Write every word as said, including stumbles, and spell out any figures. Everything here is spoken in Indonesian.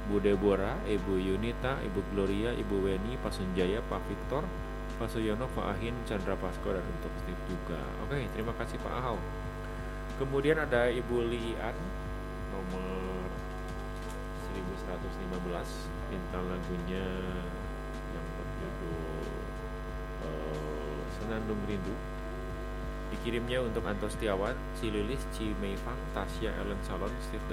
Bu Deborah, Ibu Yunita, Ibu Gloria, Ibu Weni, Pak Sunjaya, Pak Victor, Pak Suyono, Pak Ahin, Chandra Pasko, dan untuk Steve juga. Oke, terima kasih Pak Ahau. Kemudian ada Ibu Lian nomor seribu seratus lima belas, minta lagunya yang berjudul uh, Senandung Rindu. Dikirimnya untuk Anto Setiawan, Ci Lilis, Ci Meifang, Tasya, Ellen Salon, Steve